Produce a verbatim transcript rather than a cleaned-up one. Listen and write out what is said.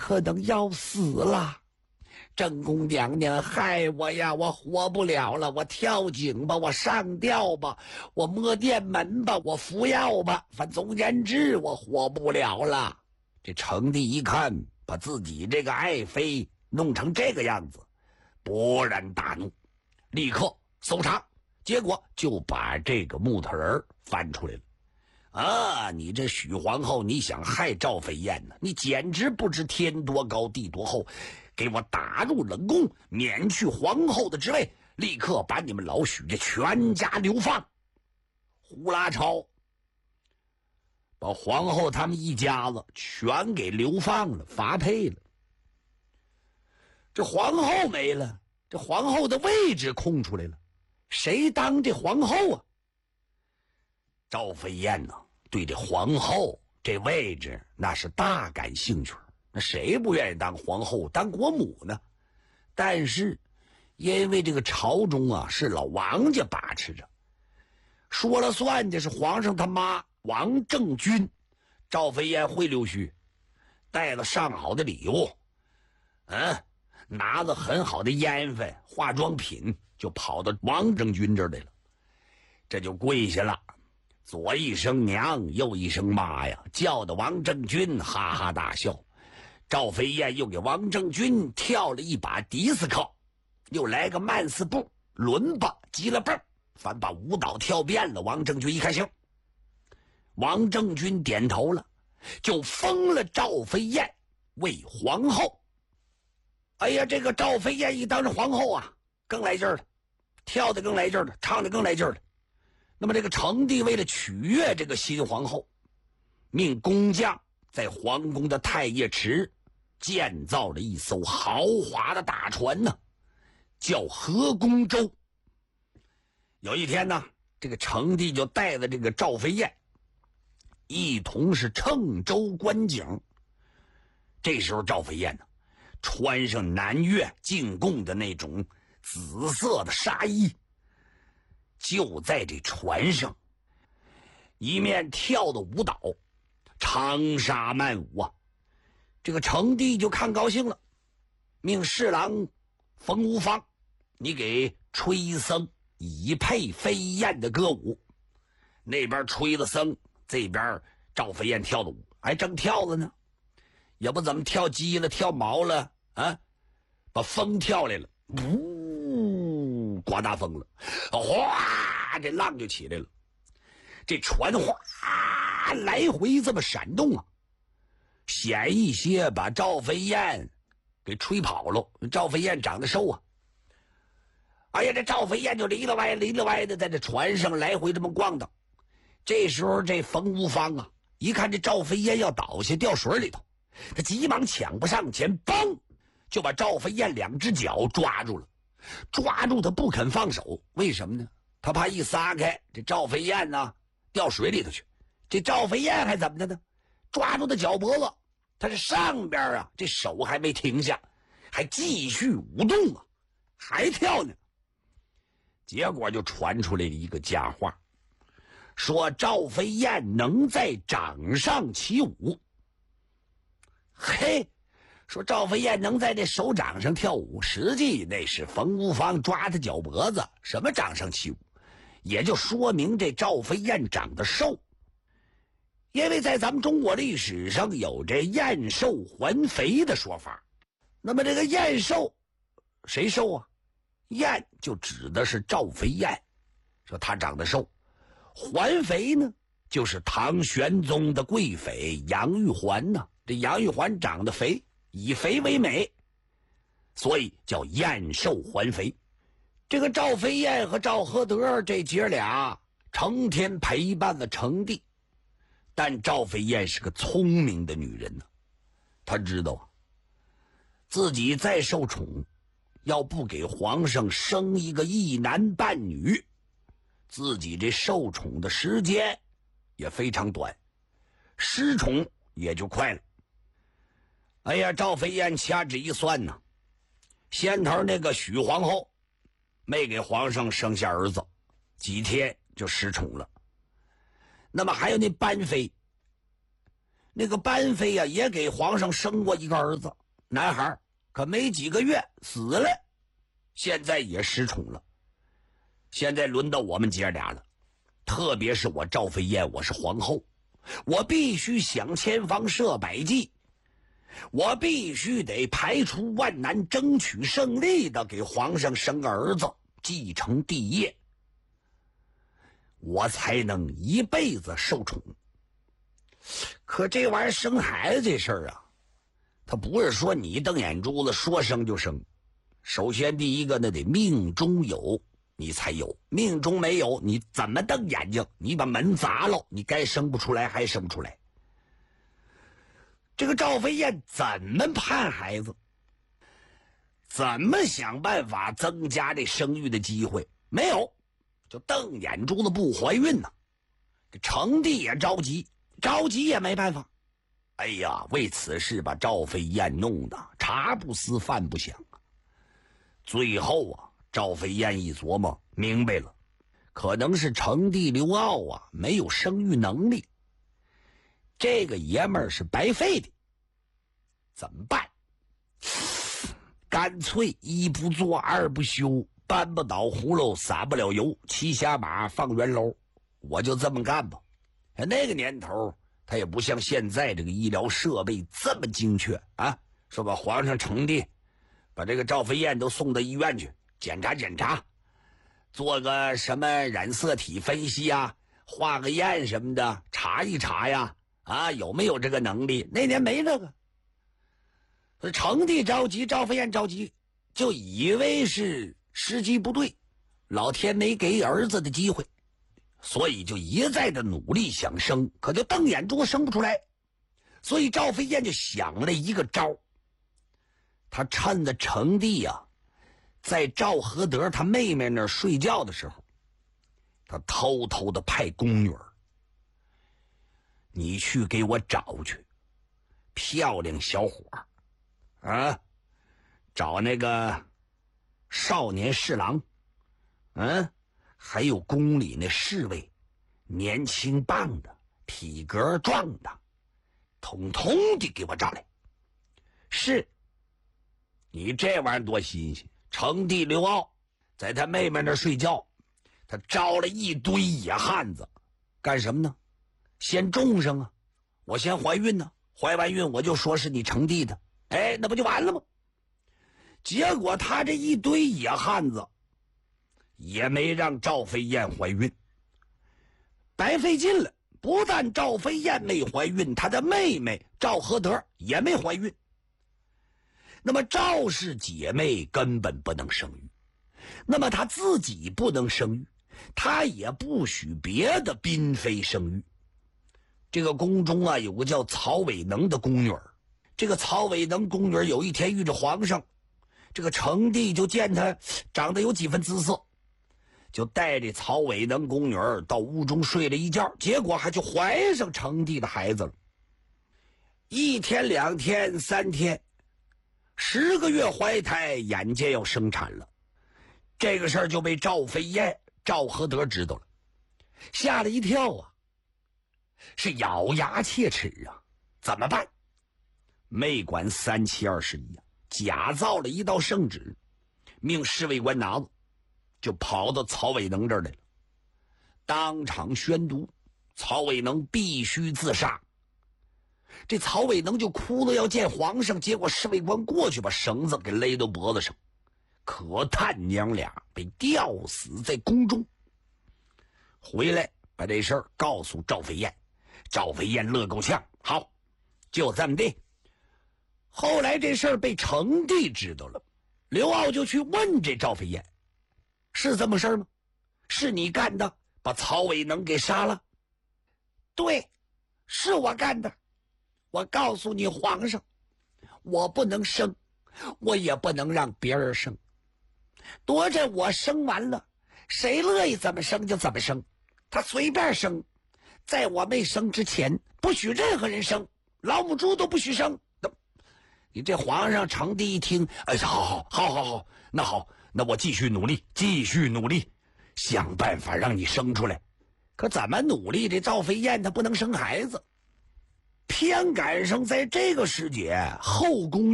可能要死了。正宫娘娘害我呀，我活不了了，我跳井吧，我上吊吧，我摸电门吧，我服药吧，反总而言之我活不了了。这成帝一看把自己这个爱妃弄成这个样子，勃然大怒，立刻搜查，结果就把这个木头人翻出来了。啊，你这许皇后，你想害赵飞燕呢？你简直不知天多高地多厚，给我打入冷宫，免去皇后的职位，立刻把你们老许家全家流放。呼啦超把皇后他们一家子全给流放了，发配了。这皇后没了，这皇后的位置空出来了，谁当这皇后啊？赵飞燕呢，对这皇后这位置那是大感兴趣，那谁不愿意当皇后当国母呢？但是因为这个朝中啊是老王家把持着，说了算的是皇上他妈王政君。赵飞燕会溜须，带了上好的礼物，嗯，拿着很好的烟粉化妆品，就跑到王政君这儿来了。这就跪下了，左一声娘，右一声妈呀，叫的王政君哈哈大笑。赵飞燕又给王政君跳了一把迪斯科，又来个慢四步、伦巴、急了蹦，反把舞蹈跳遍了。王政君一看行，王政君点头了，就封了赵飞燕为皇后。哎呀，这个赵飞燕一当上皇后啊，更来劲儿了，跳得更来劲儿了，唱得更来劲儿了。那么这个成帝为了取悦这个新皇后，命工匠在皇宫的太液池建造了一艘豪华的大船呢，叫河宫舟。有一天呢，这个成帝就带着这个赵飞燕一同是乘舟观景。这时候赵飞燕呢，穿上南越进贡的那种紫色的纱衣，就在这船上一面跳的舞蹈，长沙漫舞啊。这个成帝就看高兴了，命侍郎冯无方，你给吹笙以配飞燕的歌舞。那边吹了笙，这边赵飞燕跳的舞，还正跳着呢，也不怎么跳鸡了跳毛了啊，把风跳来了，呜，刮大风了，哗，这浪就起来了，这船哗来回这么闪动啊，险一些把赵飞燕给吹跑了。赵飞燕长得瘦啊，哎呀，这赵飞燕就离了歪离了歪的在这船上来回这么逛荡。这时候这冯无方啊，一看这赵飞燕要倒下掉水里头，他急忙抢不上前，嘣就把赵飞燕两只脚抓住了，抓住他不肯放手。为什么呢？他怕一撒开这赵飞燕呢掉水里头去，这赵飞燕还怎么的呢？抓住他脚脖子，他这上边啊这手还没停下，还继续舞动啊，还跳呢。结果就传出来了一个假话，说赵飞燕能在掌上起舞。嘿，说赵飞燕能在这手掌上跳舞，实际那是冯无方抓他脚脖子，什么掌上起舞，也就说明这赵飞燕长得瘦。因为在咱们中国历史上有这燕瘦还肥的说法，那么这个燕瘦谁瘦啊？燕就指的是赵飞燕，说她长得瘦。还肥呢，就是唐玄宗的贵妃杨玉环呢。这杨玉环长得肥，以肥为美，所以叫燕瘦还肥。这个赵飞燕和赵合德这姐俩成天陪伴了成帝，但赵飞燕是个聪明的女人呢，她知道啊，自己再受宠，要不给皇上生一个一男半女，自己这受宠的时间也非常短，失宠也就快了。哎呀，赵飞燕掐指一算呢，先头那个许皇后没给皇上生下儿子，几天就失宠了。那么还有那班妃， 那个班妃呀、啊，也给皇上生过一个儿子，男孩，可没几个月死了，现在也失宠了。现在轮到我们姐俩了，特别是我赵飞燕，我是皇后，我必须想千方设百计，我必须得排除万难，争取胜利的给皇上生个儿子，继承帝业，我才能一辈子受宠。可这玩意儿生孩子这事儿啊，他不是说你瞪眼珠子说生就生。首先第一个，那得命中有你才有，命中没有你怎么瞪眼睛？你把门砸了，你该生不出来还生不出来。这个赵飞燕怎么盼孩子，怎么想办法增加这生育的机会？没有，就瞪眼珠子不怀孕呢。这成帝也着急，着急也没办法。哎呀，为此事把赵飞燕弄得茶不思饭不想啊。最后啊，赵飞燕一琢磨明白了，可能是成帝刘骜啊没有生育能力，这个爷们儿是白费的。怎么办？干脆一不做二不休，搬不倒葫芦撒不了油，骑下马放圆楼，我就这么干吧。那个年头他也不像现在这个医疗设备这么精确啊，说把皇上成帝，把这个赵飞燕都送到医院去检查检查，做个什么染色体分析啊，化个验什么的，查一查呀，啊有没有这个能力？那年没这个。成帝着急，赵飞燕着急，就以为是时机不对，老天没给儿子的机会，所以就一再的努力想生，可就瞪眼珠生不出来。所以赵飞燕就想了一个招，他趁着成帝啊在赵合德他妹妹那儿睡觉的时候，他偷偷的派宫女儿，你去给我找去漂亮小伙啊，找那个少年侍郎，嗯，还有宫里那侍卫，年轻棒的，体格壮的，统统的给我找来。是，你这玩意儿多新鲜！成帝刘骜在他妹妹那儿睡觉，他招了一堆野汉子，干什么呢？先种上啊，我先怀孕呢，怀完孕我就说是你成帝的，哎，那不就完了吗？结果他这一堆野汉子也没让赵飞燕怀孕，白费劲了。不但赵飞燕没怀孕，他的妹妹赵合德也没怀孕。那么赵氏姐妹根本不能生育，那么她自己不能生育，她也不许别的嫔妃生育。这个宫中啊有个叫曹伟能的宫女，这个曹伟能宫女有一天遇着皇上，这个成帝就见她长得有几分姿色，就带着曹伟能宫女到屋中睡了一觉，结果还就怀上成帝的孩子了。一天两天三天，十个月怀胎，眼见要生产了。这个事儿就被赵飞燕赵合德知道了，吓了一跳啊，是咬牙切齿啊。怎么办？没管三七二十一啊，假造了一道圣旨，命侍卫官拿着，就跑到曹伟能这儿来了，当场宣读曹伟能必须自杀。这曹伟能就哭了要见皇上，结果侍卫官过去把绳子给勒到脖子上，可叹娘俩被吊死在宫中。回来把这事儿告诉赵飞燕，赵飞燕乐够呛，好，就这么地。后来这事儿被成帝知道了，刘骜就去问这赵飞燕，是这么事儿吗？是你干的，把曹伟能给杀了？对，是我干的。我告诉你皇上，我不能生，我也不能让别人生，多着我生完了，谁乐意怎么生就怎么生，他随便生，在我没生之前不许任何人生，老母猪都不许生。你这皇上成帝一听，哎呀，好好好好好，那好，那我继续努力，继续努力，想办法让你生出来。可怎么努力？这赵飞燕她不能生孩子， 偏赶上在这个时节后宫